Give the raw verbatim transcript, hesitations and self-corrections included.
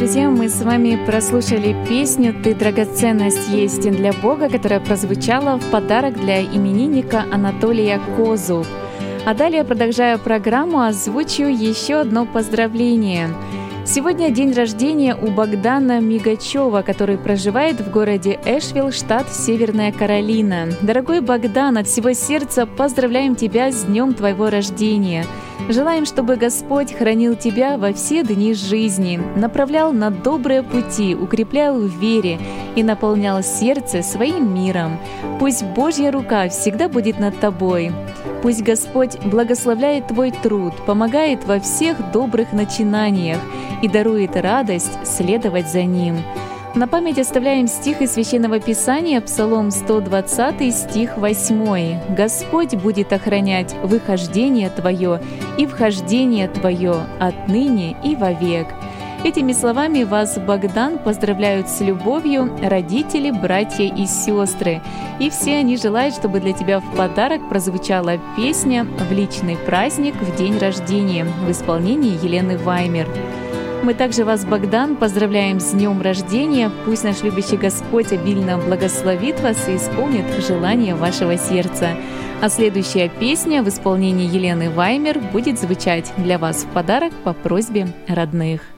друзья, мы с вами прослушали песню «Ты драгоценность есть для Бога», которая прозвучала в подарок для именинника Анатолия Козу. А далее, продолжая программу, озвучу еще одно поздравление. Сегодня день рождения у Богдана Мигачева, который проживает в городе Эшвилл, штат Северная Каролина. Дорогой Богдан, от всего сердца поздравляем тебя с днем твоего рождения. Желаем, чтобы Господь хранил тебя во все дни жизни, направлял на добрые пути, укреплял в вере и наполнял сердце своим миром. Пусть Божья рука всегда будет над тобой. Пусть Господь благословляет твой труд, помогает во всех добрых начинаниях и дарует радость следовать за Ним. На память оставляем стих из Священного Писания, Псалом сто двадцать, стих восемь. «Господь будет охранять выхождение твое и вхождение твое отныне и вовек». Этими словами вас, Богдан, поздравляют с любовью родители, братья и сестры. И все они желают, чтобы для тебя в подарок прозвучала песня в личный праздник в день рождения в исполнении Елены Ваймер. Мы также вас, Богдан, поздравляем с днем рождения. Пусть наш любящий Господь обильно благословит вас и исполнит желания вашего сердца. А следующая песня в исполнении Елены Ваймер будет звучать для вас в подарок по просьбе родных.